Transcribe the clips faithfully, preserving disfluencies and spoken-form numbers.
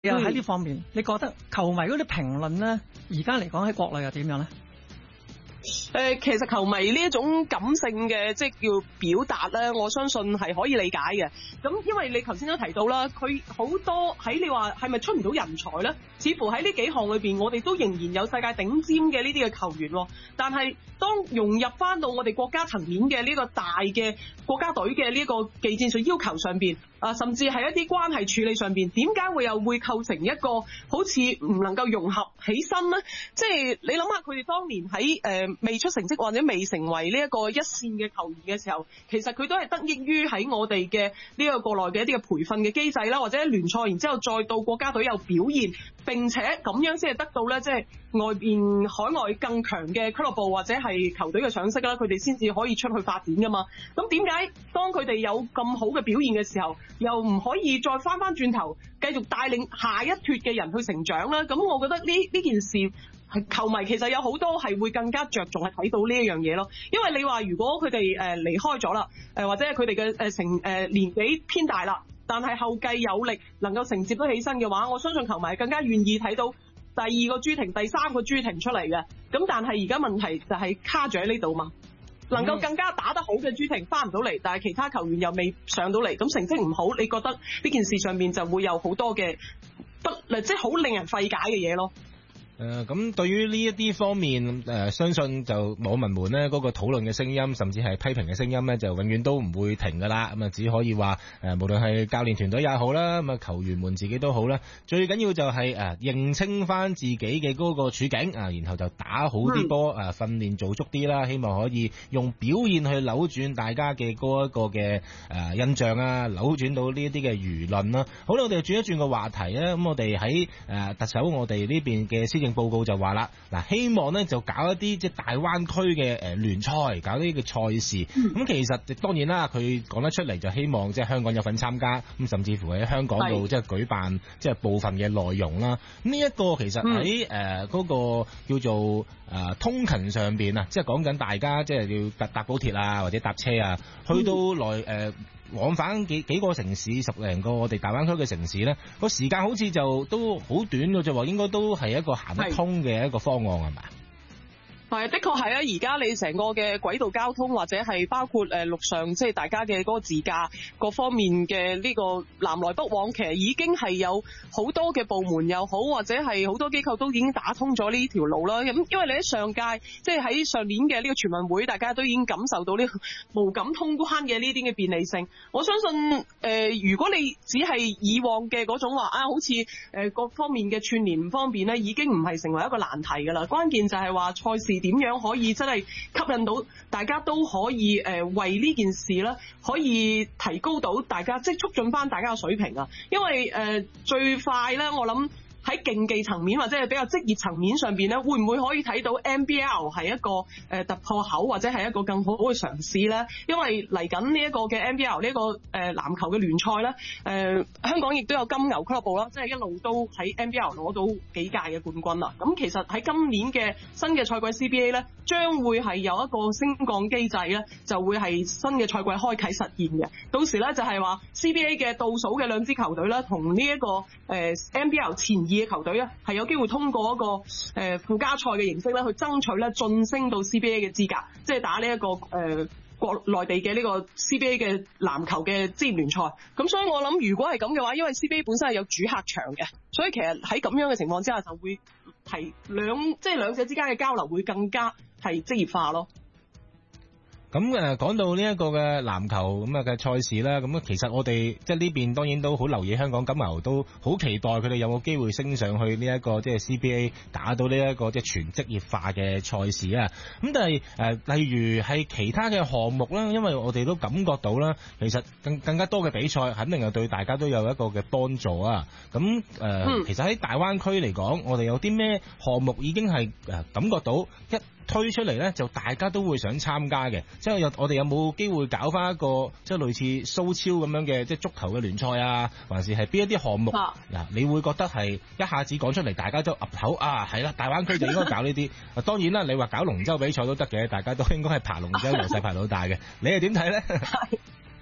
又喺呢方面，你覺得球迷嗰啲評論咧，而家嚟講喺國內又點樣咧？ 誒、呃，其實球迷呢一種感性嘅即係叫表達咧，我相信係可以理解嘅。咁因為你頭先都提到啦，佢好多喺你話係咪出唔到人才咧？似乎喺呢幾項裏邊，我哋都仍然有世界頂尖嘅呢啲嘅球員。但係當融入翻到我哋國家層面嘅呢個大嘅國家隊嘅呢個技戰術要求上邊，啊，甚至係一啲關係處理上邊，點解會又會構成一個好似唔能夠融合起身呢？即係你諗下，佢哋當年喺誒、呃、未出成績或者未成為呢一個一線嘅球員嘅時候，其實佢都係得益於喺我哋嘅呢個國內嘅一啲嘅培訓嘅機制啦，或者聯賽，然之後再到國家隊有表現，並且咁樣先係得到咧，即係外邊海外更強嘅俱樂部或者係球隊嘅賞識啦，佢哋先至可以出去發展噶嘛。咁點解當佢哋有咁好嘅表現嘅時候，又唔可以再翻翻轉頭繼續帶領下一脱嘅人去成長咧？咁我覺得呢呢件事係球迷其實有好多係會更加着重係睇到呢一樣嘢咯。因為你話如果佢哋誒離開咗啦，誒或者係佢哋嘅誒成誒年紀偏大啦，但係後繼有力能夠承接得起身嘅話，我相信球迷更加願意睇到第二個朱婷、第三個朱婷出嚟嘅。咁但係而家問題就係卡住喺呢度嘛。能夠更加打得好嘅朱婷翻唔到嚟，但係其他球員又未上到嚟，咁成績唔好，你覺得呢件事上面就會有好多嘅不，即係好令人費解嘅嘢咯。 誒咁、呃、對於呢一啲方面，誒、呃、相信就網民們咧嗰、那個討論嘅聲音，甚至係批評嘅聲音咧，就永遠都唔會停噶啦。咁啊，只可以話誒、呃，無論係教練團隊也好啦，咁啊球員們自己都好啦，最緊要就係、是、誒、呃、認清翻自己嘅嗰個處境啊，然後就打好啲波，誒、嗯、訓練做足啲啦，希望可以用表現去扭轉大家嘅嗰一個嘅誒、呃、印象啊，扭轉到呢一啲嘅輿論啦。好啦，我哋轉一轉個話題啊，咁我哋喺誒特首我哋呢邊嘅施政報告就話啦，嗱，希望咧就搞一啲即係大灣區嘅誒聯賽，搞呢啲嘅賽事。咁、嗯、其實當然啦，佢講得出嚟就希望即係香港有份參加，咁甚至乎喺香港度即係舉辦即係部分嘅內容啦。咁呢一個其實喺誒嗰個叫做誒、呃、通勤上邊啊，即係講緊大家即係要搭搭高鐵啊，或者搭車啊，去到來誒。呃往返幾幾個城市，十零個我哋大灣區嘅城市咧，個時間好似就都好短嘅啫喎，應該都係一個行得通嘅一個方案係咪？ 係，的確係啊！而家你成個嘅軌道交通或者係包括誒陸上，即係大家嘅嗰個自駕各方面嘅呢個南來北往，其實已經係有好多嘅部門又好，或者係好多機構都已經打通咗呢條路啦。咁因為你喺上屆，即係喺上年嘅呢個全運會，大家都已經感受到呢個無感通關嘅呢啲嘅便利性。我相信誒、呃，如果你只係以往嘅嗰種話啊，好似誒各方面嘅串聯唔方便咧，已經唔係成為一個難題㗎啦。關鍵就係話賽事點樣可以真係吸引到大家都可以誒、呃、為呢件事咧，可以提高到大家，即係促進翻大家嘅水平啊！因為誒、呃、最快咧，我諗喺競技層面或者係比較職業層面上邊咧，會唔會可以睇到 N B L 係一個誒、呃、突破口，或者係一個更好嘅嘗試咧？因為嚟緊呢一個嘅 N B L 呢、這個誒籃、呃、球嘅聯賽咧，誒、呃、香港亦都有金牛俱樂部啦，即係一路都喺 N B L 攞到幾屆嘅冠軍啦。咁其實喺今年嘅新嘅賽季 C B A 咧，將會係有一個升降機制咧，就會係新嘅賽季開啟實現嘅。到時咧就係話 C B A 嘅倒數嘅兩支球隊咧，同呢一個誒、呃、N B L 前二嘅球隊咧，係有機會通過一個誒、呃、附加賽嘅形式咧，去爭取咧晉升到 C B A 嘅資格，即係打呢、這、一個誒、呃、國內地嘅呢個 C B A 嘅籃球嘅職業聯賽。咁所以我諗，如果係咁嘅話，因為 C B A 本身係有主客場嘅，所以其實喺咁樣嘅情況之下，就會提兩即係兩者之間嘅交流會更加係職業化咯。 咁誒講到呢一個嘅籃球咁啊嘅賽事啦，咁其實我哋即係呢邊當然都好留意香港金牛，都好期待佢哋有冇機會升上去呢一個即係 C B A 打到呢一個即係全職業化嘅賽事啊。咁但係誒例如係其他嘅項目啦，因為我哋都感覺到啦，其實更更加多嘅比賽肯定係對大家都有一個嘅幫助啊。咁誒、呃嗯、其實喺大灣區嚟講，我哋有啲咩項目已經係誒感覺到一推出嚟咧，就大家都會想參加嘅，即係有我哋有冇機會搞翻一個即係類似蘇超咁樣嘅即係足球嘅聯賽啊，還是係邊一啲項目嗱、啊？你會覺得係一下子講出嚟，大家都岌頭啊，係啦，大灣區就應該搞呢啲。當然啦，你話搞龍舟比賽都得嘅，大家都應該係爬龍舟由細爬到大嘅。你係點睇咧？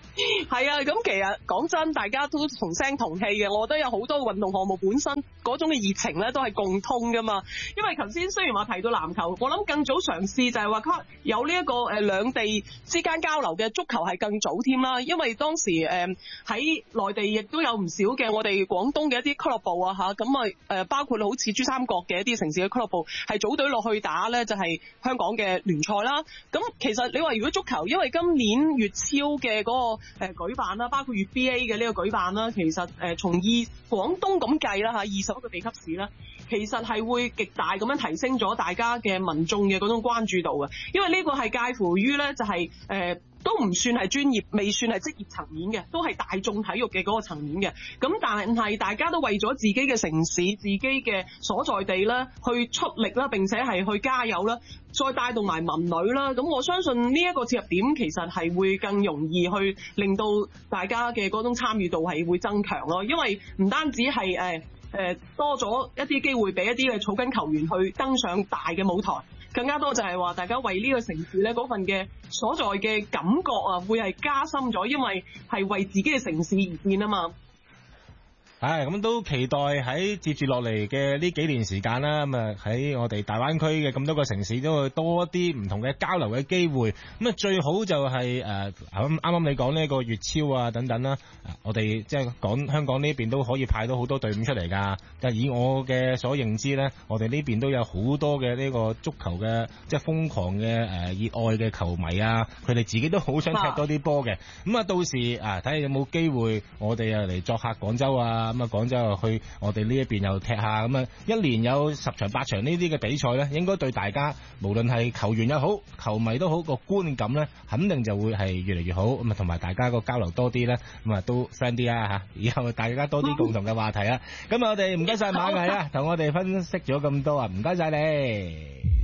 係啊，咁其實講真，大家都同聲同氣嘅。我覺得有好多運動項目本身嗰種嘅熱情咧，都係共通噶嘛。因為頭先雖然話提到籃球，我諗更早嘗試就係話有呢一個誒兩地之間交流嘅足球係更早添啦。因為當時誒喺內地亦都有唔少嘅我哋廣東嘅一啲俱樂部啊嚇，咁啊誒包括好似珠三角嘅一啲城市嘅俱樂部係組隊落去打咧，就係香港嘅聯賽啦。咁其實你話如果足球，因為今年粵超嘅嗰個誒舉辦啦，包括粵 B A 嘅呢個舉辦啦，其實誒從二廣東咁計啦嚇，二十一個地級市啦，其實係會極大咁樣提升咗大家嘅民眾嘅嗰種關注度嘅，因為呢個係介乎於咧就係、是、誒、呃、都唔算係專業，未算係職業層面嘅，都係大眾體育嘅嗰個層面嘅。咁但係大家都為咗自己嘅城市、自己嘅所在地啦，去出力啦，並且係去加油啦，再帶動埋民女啦。咁我相信呢一個切入點其實係會更容易去令到大家嘅嗰種參與度係會增強咯。因為唔單止係誒誒多咗一啲機會俾一啲嘅草根球員去登上大嘅舞台，更加多就係話大家為呢個城市咧嗰份嘅所在嘅感覺啊，會係加深咗，因為係為自己嘅城市而戰啊嘛。 係咁都期待喺接住落嚟嘅呢幾年時間啦，咁啊喺我哋大灣區嘅咁多個城市都會多啲唔同嘅交流嘅機會。咁啊最好就係誒啱啱你講呢個粵超啊等等啦，我哋即係講香港呢邊都可以派到好多隊伍出嚟㗎。但係以我嘅所認知咧，我哋呢邊都有好多嘅呢個足球嘅即係瘋狂嘅誒熱愛嘅球迷啊，佢哋自己都好想踢多啲波嘅。咁啊到時啊睇下有冇機會我哋啊嚟作客廣州啊。咁啊，廣州又去我哋呢一邊又踢下，咁啊，一年有十場八場呢啲嘅比賽咧，應該對大家無論係球員又好，球迷都好，個觀感咧，肯定就會係越嚟越好。咁啊，同埋大家個交流多啲咧，咁啊都 friend 啲啊嚇，以後大家多啲共同嘅話題啊。咁啊，我哋唔該曬馬毅啊，同我哋分析咗咁多啊，唔該曬你。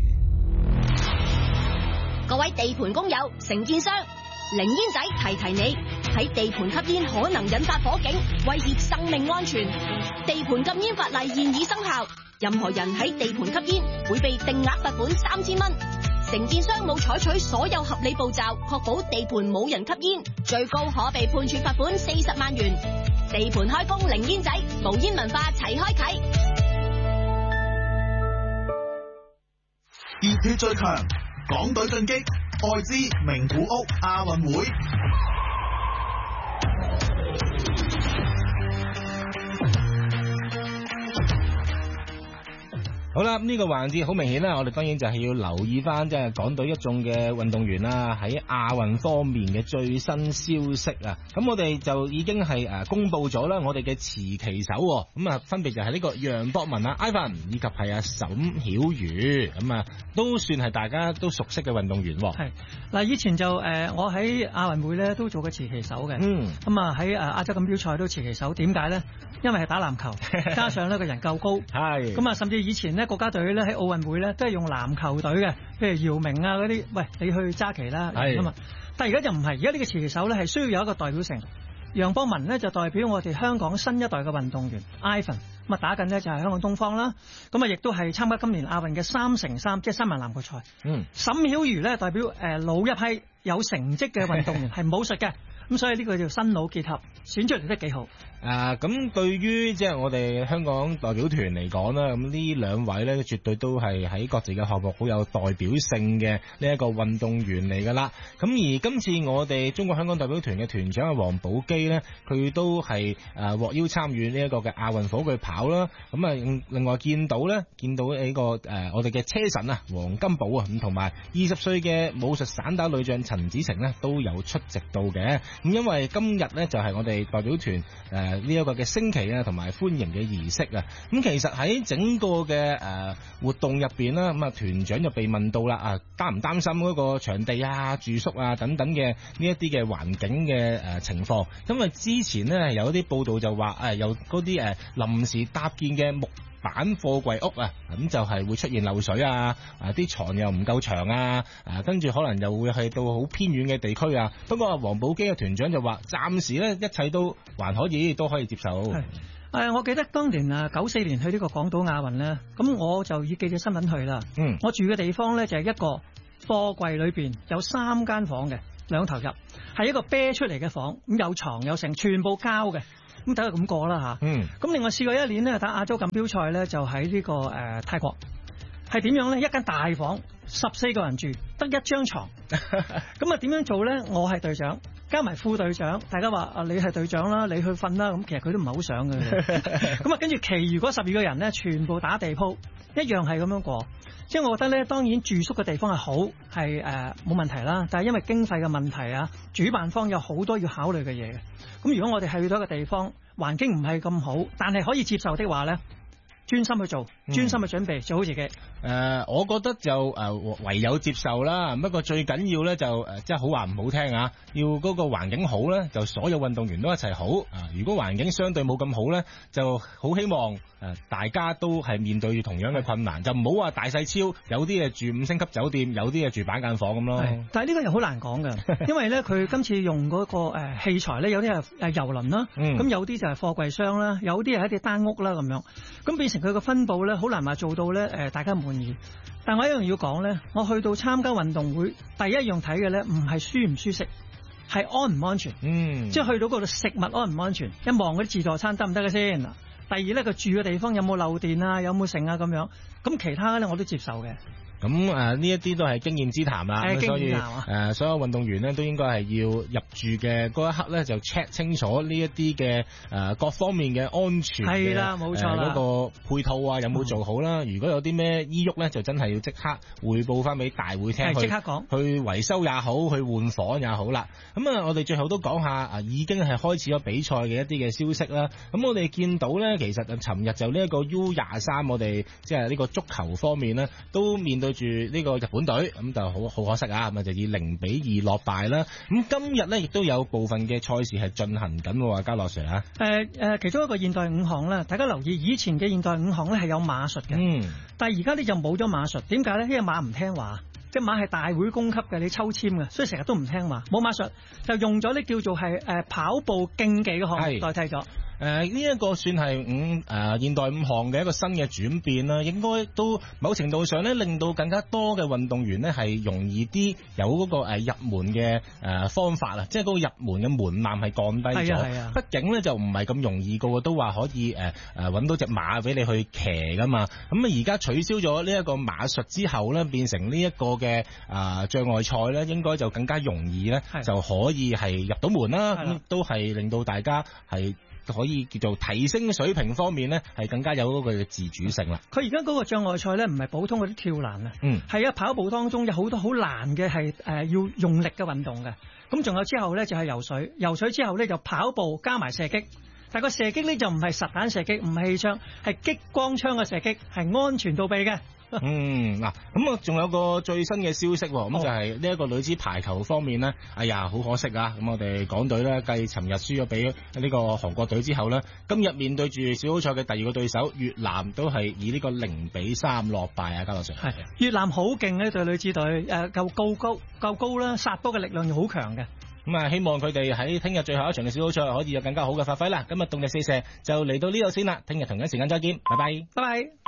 各位地盤工友、承建商。零煙仔提提你，喺地盤吸煙可能引發火警，威脅生命安全。地盤禁煙法例現已生效，任何人喺地盤吸煙會被定額罰款三千蚊。承建商冇採取所有合理步驟，確保地盤冇人吸煙，最高可被判處罰款四十萬元。地盤開工零煙仔，無煙文化齊開啟。 熱血最強，港隊進擊。愛知名古屋亞運會。 好啦，呢、這個環節好明顯啦，我哋當然就係要留意翻即係港隊一眾嘅運動員啦，喺亞運方面嘅最新消息啊。咁我哋就已經係誒公布咗啦，我哋嘅持旗手咁啊，分別就係呢個楊博文啊 Ivan 以及係阿沈曉瑜，咁啊都算係大家都熟悉嘅運動員。 係嗱，以前就誒、呃、我喺亞運會咧都做過持旗手嘅， 嗯， 咁啊喺誒亞洲錦標賽都持旗手，點解咧？因為係打籃球，加上呢個人夠高，係咁啊，甚至以前咧。國家隊咧喺奧運會咧都係用籃球隊嘅，譬如姚明啊嗰啲，喂你去揸旗啦咁啊！但係而家就唔係，而家呢個持旗手咧係需要有一個代表性。楊博文咧就代表我哋香港新一代嘅運動員 Ivan， 咁啊打緊呢就係香港東方啦，咁啊亦都係參加今年亞運嘅三乘三即係三人籃球賽。嗯，沈曉瑜咧代表誒、呃、老一批有成績嘅運動員係武術嘅。咁所以呢個叫新老結合，選出嚟都幾好。 啊，咁對於即係我哋香港代表團嚟講啦，咁呢兩位咧絕對都係喺各自嘅項目好有代表性嘅呢一個運動員嚟㗎啦。咁而今次我哋中國香港代表團嘅團長阿黃寶基呢，佢都係誒獲邀參與呢一個嘅亞運火炬跑啦。咁啊，另外見到呢，見到呢個誒我哋嘅車神啊黃金寶啊，咁同埋二十歲嘅武術散打女將陳子晴呢，都有出席到嘅。咁因為今日呢，就係我哋代表團誒呢一個嘅升旗啊同埋歡迎嘅儀式啊，咁其實喺整個嘅誒活動入邊啦，咁啊團長就被問到啦，啊擔唔擔心嗰個場地啊住宿啊等等嘅呢一啲嘅環境嘅誒情況，因為之前呢，有一啲報道就話誒有嗰啲誒臨時搭建嘅木板貨櫃屋啊，咁就係會出現漏水啊，啊啲床又唔夠長啊，啊跟住可能又會去到好偏遠嘅地區啊。不過黃寶基嘅團長就話，暫時咧一切都還可以，都可以接受。係誒，我記得當年啊九四年去呢個廣島亞運咧，咁我就以記者身份去啦。嗯，我住嘅地方咧就係一個貨櫃裏邊有三間房嘅， 兩頭入，係一個啤出嚟嘅房，咁有床有成，全部膠嘅。咁等佢咁過啦嚇。嗯。咁另外試過一年咧打亞洲錦標賽咧，就喺呢、這個誒、呃、泰國，係點樣咧？一間大房，十四個人住，得一張床。咁啊點樣做咧？我係隊長，加埋副隊長，大家話啊你係隊長啦，你去瞓啦。咁其實佢都唔係好想嘅。咁啊跟住，其餘嗰十二個人咧，全部打地鋪，一樣係咁樣過。即係我覺得咧，當然住宿嘅地方係好，係誒冇問題啦。但係因為經費嘅問題啊，主辦方有好多要考慮嘅嘢嘅。咁如果我哋係去到一個地方，環境唔係咁好，但係可以接受的話咧，專心去做，專心去準備，做好自己。 誒、呃，我覺得就誒、呃、唯有接受啦。不過最緊要咧就誒，即係好話唔好聽啊，要嗰個環境好咧，就所有運動員都一齊好啊。如果環境相對冇咁好咧，就好希望誒、呃、大家都係面對住同樣嘅困難，就唔好話大細超，有啲係住五星級酒店，有啲係住板間房咁咯。 但係呢個又好難講㗎，因為咧佢今次用嗰個誒器材咧，有啲係誒郵輪啦，咁、嗯、有啲就係貨櫃箱啦，有啲係一啲單屋啦咁樣，咁變成佢個分佈咧，好難話做到咧誒大家滿意。但我一樣要講咧，我去到參加運動會，第一樣睇嘅咧唔係舒唔舒適，係安唔安全。嗯，即係去到嗰度食物安唔安全，一望嗰啲自助餐得唔得嘅先。第二咧，佢住嘅地方有冇漏電啊，有冇剩啊咁樣。咁其他咧我都接受嘅。 咁誒呢一啲都係經驗之談啦，咁所以誒、呃、所有運動員咧都應該係要入住嘅嗰一刻咧就 check 清楚呢一啲嘅誒各方面嘅安全嘅，係啦，冇錯啦，嗰、呃那個配套啊有冇做好啦、嗯？如果有啲咩依喐咧，就真係要即刻匯報翻俾大會聽， 即刻講去維修也好，去換房也好啦。咁啊，我哋最後都講下啊，已經係開始咗比賽嘅一啲嘅消息啦。咁我哋見到咧，其實啊，尋日就呢一個 U 廿三，我哋即係呢個足球方面咧，都面對住呢個日本隊，咁就好好可惜啊，咁啊就以零比二落敗啦。咁今日咧亦都有部分嘅賽事係進行緊喎，嘉樂 Sir 啊。 誒誒，其中一個現代五項咧，大家留意以前嘅現代五項咧係有馬術嘅，嗯，但係而家咧就冇咗馬術。點解咧？因為馬唔聽話，即係馬係大會供給嘅，你抽籤嘅，所以成日都唔聽話。冇馬術就用咗呢叫做係誒跑步競技嘅項目代替咗。 誒呢一個算係五誒、呃、現代五項嘅一個新嘅轉變啦，應該都某程度上咧令到更加多嘅運動員咧係容易啲有嗰個誒入門嘅誒方法啦，即係嗰個入門嘅門檻係降低咗。係啊，畢竟咧就唔係咁容易，個個都話可以誒誒揾到隻馬俾你去騎噶嘛。咁啊而家取消咗呢一個馬術之後咧，變成呢一個嘅啊障礙賽咧，應該就更加容易咧就可以係入到門啦。咁都係令到大家係可以叫做提升水平方面咧，係更加有嗰個自主性啦。 佢而家嗰個障礙賽咧，唔係普通嗰啲跳欄啊，嗯，係啊，跑步當中有好多好難嘅係誒要用力嘅運動嘅。咁仲有之後咧就係游水，游水之後咧就跑步加埋射擊。但個射擊咧就唔係實彈射擊，唔係氣槍，係激光槍嘅射擊，係安全到痹嘅。 嗯，嗱，咁啊，仲有個最新嘅消息，咁、哦、就係呢一個女子排球方面呢，哎呀，好可惜啊！咁我哋港隊呢，繼尋日輸咗俾呢個韓國隊之後呢，今日面對住小組賽嘅第二個對手越南，都係以呢個零比三落敗啊！嘉樂 Sir，係越南好勁呢隊女子隊，誒夠高高夠高啦，殺波嘅力量又好強嘅。 咁啊，希望佢哋喺聽日最後一場嘅小組賽可以有更加好嘅發揮啦。今日動力四射就嚟到呢度先啦，聽日同一時間再見，拜拜， 拜拜。